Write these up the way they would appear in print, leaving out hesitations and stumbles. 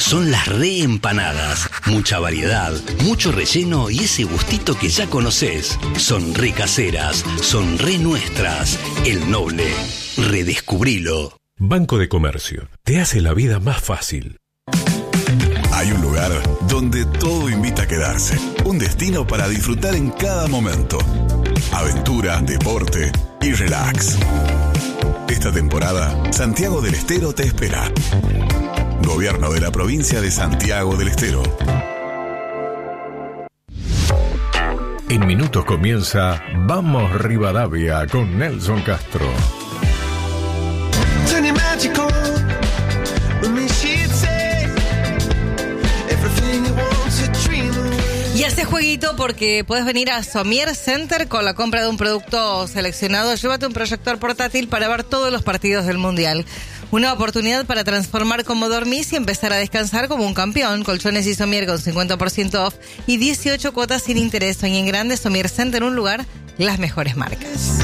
son las reempanadas. Mucha variedad, mucho relleno y ese gustito que ya conocés. Son re caseras, son re nuestras. El Noble, redescubrilo. Banco de Comercio, te hace la vida más fácil. Hay un lugar donde todo invita a quedarse. Un destino para disfrutar en cada momento. Aventura, deporte y relax. Esta temporada, Santiago del Estero te espera. Gobierno de la provincia de Santiago del Estero. En minutos comienza Vamos Rivadavia con Nelson Castro. Y hace jueguito porque puedes venir a Somier Center con la compra de un producto seleccionado. Llévate un proyector portátil para ver todos los partidos del Mundial. Una oportunidad para transformar cómo dormís y empezar a descansar como un campeón. Colchones y Somier con 50% off y 18 cuotas sin interés. Soy en grande, Somier Center, un lugar, las mejores marcas.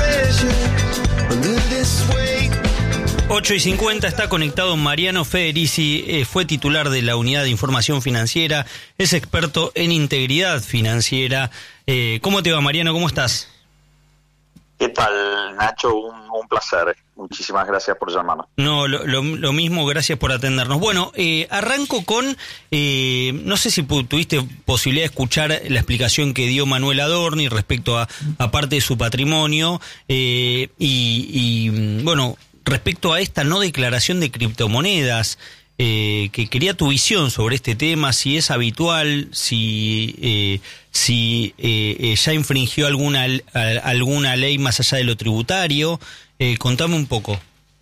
8:50 está conectado Mariano Federici, fue titular de la Unidad de Información Financiera, es experto en integridad financiera. ¿Cómo te va, Mariano? ¿Cómo estás? ¿Qué tal, Nacho? Un placer. Muchísimas gracias por llamarnos. No, lo mismo, gracias por atendernos. Bueno, arranco con, no sé si tuviste posibilidad de escuchar la explicación que dio Manuel Adorni respecto a parte de su patrimonio bueno, respecto a esta no declaración de criptomonedas, que quería tu visión sobre este tema, si es habitual, si ya infringió alguna ley más allá de lo tributario. Contame un poco.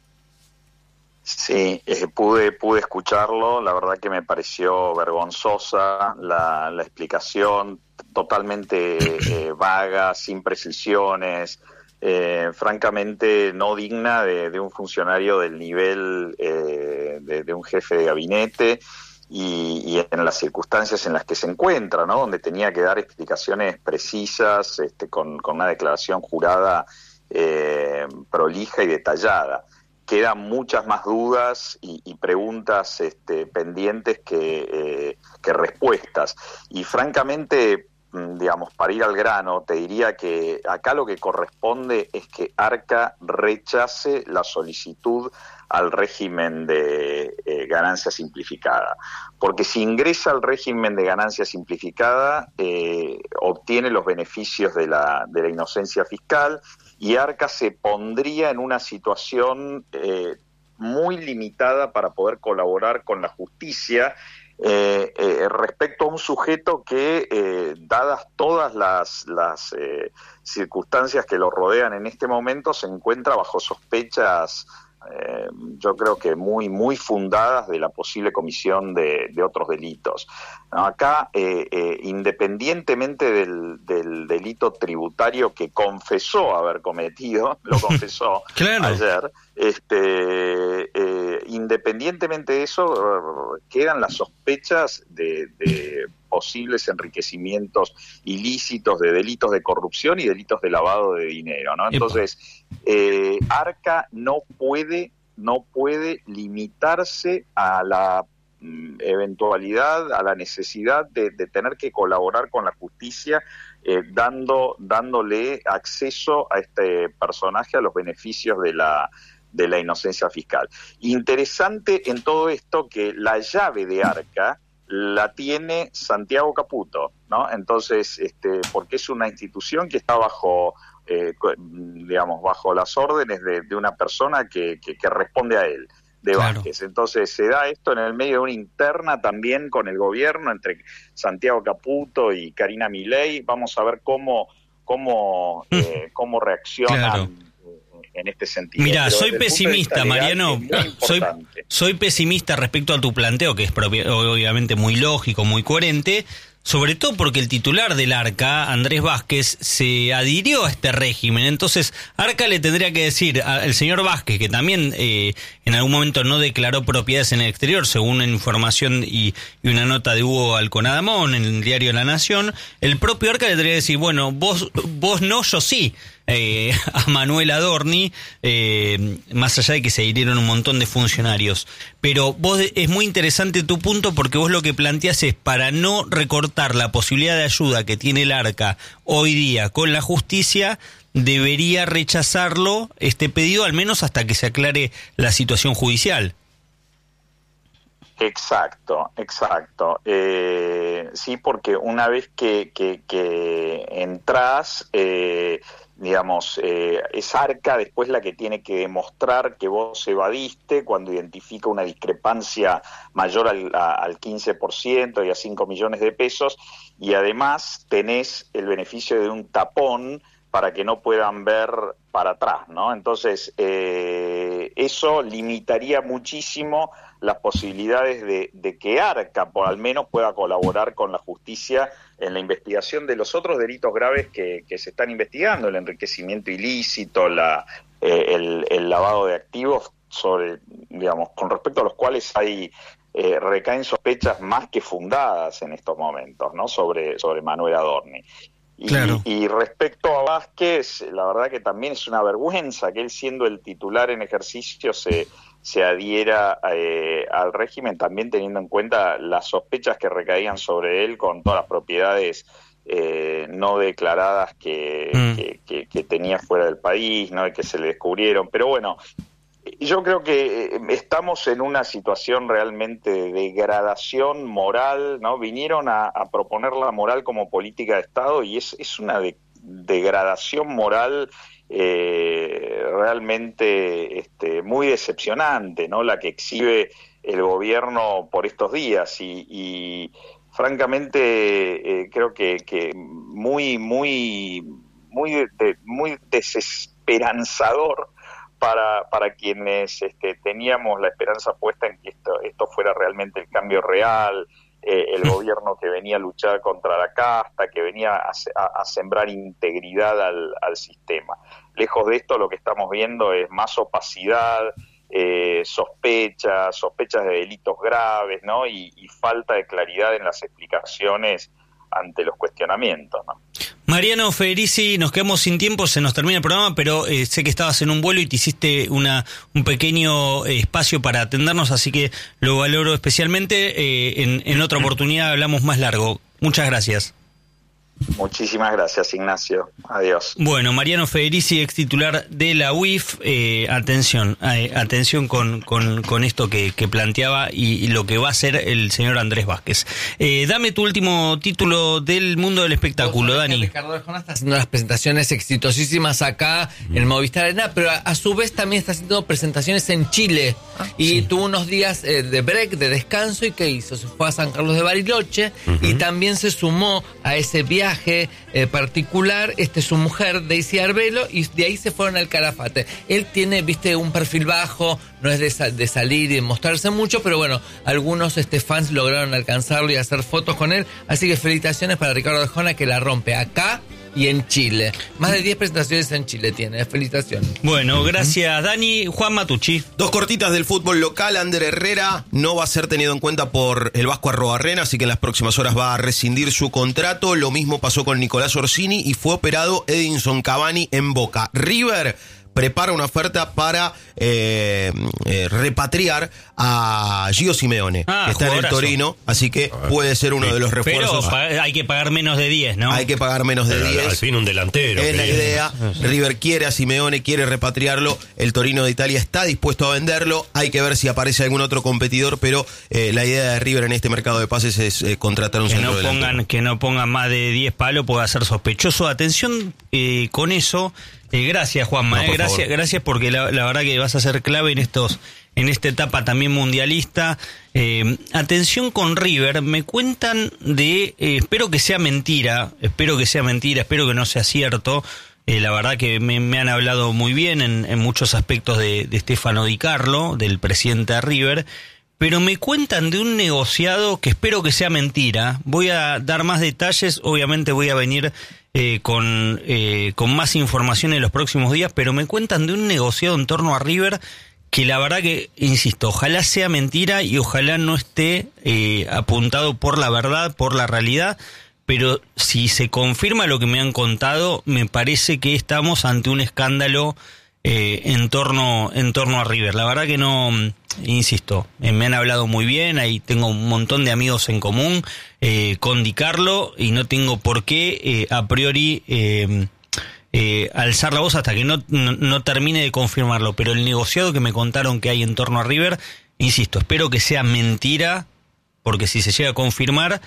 Sí, pude escucharlo. La verdad que me pareció vergonzosa la explicación, totalmente vaga, sin precisiones. Francamente no digna de un funcionario del nivel de un jefe de gabinete y en las circunstancias en las que se encuentra, ¿no? Donde tenía que dar explicaciones precisas, con una declaración jurada prolija y detallada. Quedan muchas más dudas y preguntas pendientes que respuestas. Y francamente, digamos, para ir al grano, te diría que acá lo que corresponde es que Arca rechace la solicitud al régimen de ganancia simplificada, porque si ingresa al régimen de ganancia simplificada obtiene los beneficios de la inocencia fiscal y Arca se pondría en una situación muy limitada para poder colaborar con la justicia respecto a un sujeto que, dadas todas las circunstancias que lo rodean en este momento, se encuentra bajo sospechas, yo creo que muy fundadas de la posible comisión de otros delitos. ¿No? Acá, independientemente del delito tributario que confesó haber cometido, lo confesó claro. Ayer, independientemente de eso, quedan las sospechas de posibles enriquecimientos ilícitos, de delitos de corrupción y delitos de lavado de dinero, ¿no? Entonces, Arca no puede limitarse a la eventualidad, a la necesidad de tener que colaborar con la justicia, dándole acceso a este personaje a los beneficios de la inocencia fiscal. Interesante en todo esto que la llave de Arca la tiene Santiago Caputo, ¿no? Entonces, porque es una institución que está bajo las órdenes de una persona que responde a él, de claro. Vázquez. Entonces se da esto en el medio de una interna también con el gobierno entre Santiago Caputo y Karina Milei. Vamos a ver cómo reaccionan. Claro. En este sentido. Mira, soy pesimista, Mariano. Soy pesimista respecto a tu planteo, que es obviamente muy lógico, muy coherente, sobre todo porque el titular del Arca, Andrés Vázquez, se adhirió a este régimen. Entonces, Arca le tendría que decir al señor Vázquez, que también en algún momento no declaró propiedades en el exterior, según una información y una nota de Hugo Alconadamón en el diario La Nación, el propio Arca le tendría que decir, bueno, vos no, yo sí. a Manuel Adorni, más allá de que se hirieron un montón de funcionarios. Pero es muy interesante tu punto, porque vos lo que planteás es, para no recortar la posibilidad de ayuda que tiene el ARCA hoy día con la justicia, debería rechazarlo este pedido, al menos hasta que se aclare la situación judicial. Exacto. Sí, porque una vez que entras, es ARCA después la que tiene que demostrar que vos evadiste cuando identifica una discrepancia mayor al 15% y a 5 millones de pesos, y además tenés el beneficio de un tapón para que no puedan ver para atrás, ¿no? Entonces, eso limitaría muchísimo las posibilidades de que ARCA, por al menos, pueda colaborar con la justicia en la investigación de los otros delitos graves que se están investigando, el enriquecimiento ilícito, el lavado de activos, con respecto a los cuales recaen sospechas más que fundadas en estos momentos, ¿no? Sobre Manuel Adorni. Claro. Y respecto a Vázquez, la verdad que también es una vergüenza que él, siendo el titular en ejercicio, se adhiera al régimen, también teniendo en cuenta las sospechas que recaían sobre él con todas las propiedades no declaradas que tenía fuera del país, ¿no? Y que se le descubrieron. Pero bueno, yo creo que estamos en una situación realmente de degradación moral, ¿no? Vinieron a proponer la moral como política de Estado, y es una degradación moral realmente muy decepcionante, ¿no? La que exhibe el gobierno por estos días, y francamente creo que muy desesperanzador para quienes teníamos la esperanza puesta en que esto fuera realmente el cambio real, el gobierno que venía a luchar contra la casta, que venía a sembrar integridad al sistema. Lejos de esto, lo que estamos viendo es más opacidad, sospechas de delitos graves, ¿no? Y falta de claridad en las explicaciones ante los cuestionamientos, ¿no? Mariano Federici, nos quedamos sin tiempo, se nos termina el programa, pero sé que estabas en un vuelo y te hiciste un pequeño espacio para atendernos, así que lo valoro especialmente. En otra oportunidad hablamos más largo. Muchas gracias. Muchísimas gracias, Ignacio. Adiós. Bueno, Mariano Federici, ex titular de la UIF. Atención con esto que planteaba y lo que va a hacer el señor Andrés Vázquez. Dame tu último título del mundo del espectáculo, Dani. Ricardo Arjona está haciendo las presentaciones exitosísimas acá en Movistar Arena, pero a su vez también está haciendo presentaciones en Chile. Y tuvo unos días de break, de descanso, ¿y qué hizo? Se fue a San Carlos de Bariloche y también se sumó a ese viaje particular su mujer, Daisy Arbelo, y de ahí se fueron al Calafate. Él tiene, un perfil bajo, no es de salir y mostrarse mucho, pero bueno, algunos fans lograron alcanzarlo y hacer fotos con él, así que felicitaciones para Ricardo Arjona, que la rompe acá y en Chile. Más de 10 presentaciones en Chile tiene. Felicitaciones. Bueno, gracias, Dani. Juan Matucci. Dos cortitas del fútbol local. Ander Herrera no va a ser tenido en cuenta por el Vasco Arrobarrena, así que en las próximas horas va a rescindir su contrato. Lo mismo pasó con Nicolás Orsini y fue operado Edinson Cavani en Boca. River prepara una oferta para repatriar a Gio Simeone, que está en el Torino, así que puede ser uno de los refuerzos. Pero hay que pagar menos de 10, ¿no? Hay que pagar menos de 10. Al fin un delantero. Es la idea. River quiere a Simeone, quiere repatriarlo. El Torino de Italia está dispuesto a venderlo. Hay que ver si aparece algún otro competidor, pero la idea de River en este mercado de pases es contratar un centro delantero. Que no pongan más de 10 palos, puede ser sospechoso. Atención con eso. Gracias, Juanma. Gracias porque la verdad que vas a ser clave en esta etapa también mundialista. Atención con River. Me cuentan espero que sea mentira, espero que no sea cierto. La verdad que me han hablado muy bien en muchos aspectos de Stefano Di Carlo, del presidente de River. Pero me cuentan de un negociado que espero que sea mentira. Voy a dar más detalles, obviamente voy a venir con más información en los próximos días, pero me cuentan de un negociado en torno a River que la verdad que, insisto, ojalá sea mentira y ojalá no esté apuntado por la verdad, por la realidad, pero si se confirma lo que me han contado, me parece que estamos ante un escándalo en torno a River. La verdad que no, insisto, me han hablado muy bien, ahí tengo un montón de amigos en común con Di Carlo y no tengo por qué a priori alzar la voz hasta que no termine de confirmarlo, pero el negociado que me contaron que hay en torno a River, insisto, espero que sea mentira, porque si se llega a confirmar,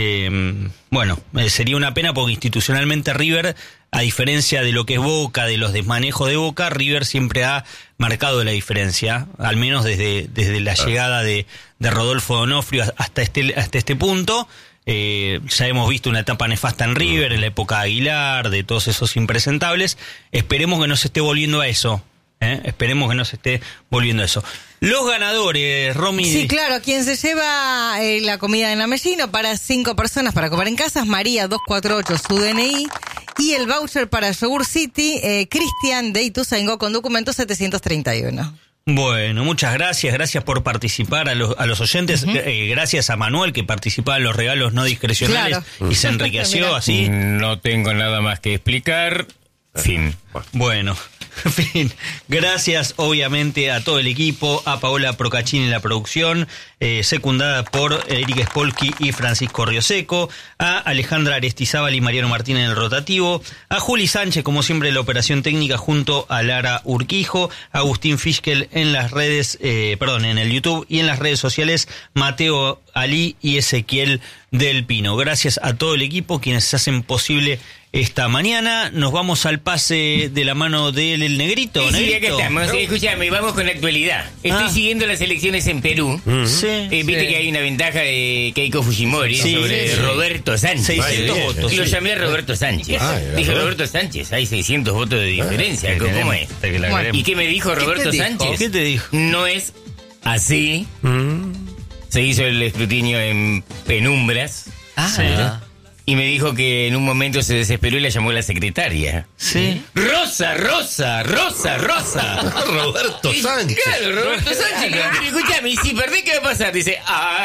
sería una pena, porque institucionalmente River, a diferencia de lo que es Boca, de los desmanejos de Boca, River siempre ha marcado la diferencia, al menos desde la llegada de Rodolfo D'Onofrio hasta este punto. Ya hemos visto una etapa nefasta en River, en la época de Aguilar, de todos esos impresentables. Esperemos que no se esté volviendo a eso. Esperemos que no se esté volviendo a eso. Los ganadores, Romy. Sí, claro, quien se lleva la comida en la Mellino para 5 personas para comer en casa es María 248, su DNI, y el voucher para Yogur City, Cristian de Ituzaingó con documento 731. Bueno, muchas gracias por participar a los oyentes, gracias a Manuel que participaba en los regalos no discrecionales, claro, y se enriqueció así. No tengo nada más que explicar, fin. Bueno. En fin, gracias obviamente a todo el equipo, a Paola Procaccini en la producción, secundada por Eric Spolky y Francisco Rioseco, a Alejandra Aristizábal y Mariano Martín en el rotativo, a Juli Sánchez como siempre en la operación técnica junto a Lara Urquijo, a Agustín Fischkel en las redes, en el YouTube y en las redes sociales, Mateo Ali y Ezequiel del Pino. Gracias a todo el equipo quienes hacen posible esta mañana. Nos vamos al pase de la mano del Negrito. Sí, Negrito. acá estamos. Escúchame, vamos con la actualidad. Estoy siguiendo las elecciones en Perú. Viste que hay una ventaja de Keiko Fujimori sobre Roberto Sánchez. 600 votos. Lo llamé a Roberto Sánchez. Dije, Roberto Sánchez, hay 600 votos de diferencia. ¿Cómo es? ¿Y qué me dijo Roberto Sánchez? ¿Qué te dijo? No es así. Se hizo el escrutinio en penumbras. Y me dijo que en un momento se desesperó y la llamó la secretaria. Sí. Rosa. Roberto Sánchez. Claro, Roberto Sánchez. Escúchame, y si perdés, ¿qué va a pasar? Dice,